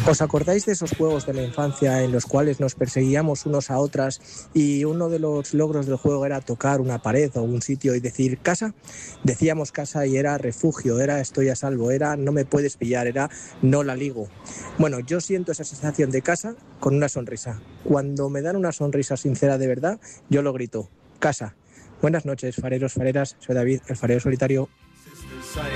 ¿Os acordáis de esos juegos de la infancia en los cuales nos perseguíamos unos a otras y uno de los logros del juego era tocar una pared o un sitio y decir casa? Decíamos casa y era refugio, era estoy a salvo, era no me puedes pillar, era no la ligo. Bueno, yo siento esa sensación de casa con una sonrisa. Cuando me dan una sonrisa sincera de verdad, yo lo grito, casa. Buenas noches, fareros, fareras, soy David, el farero solitario.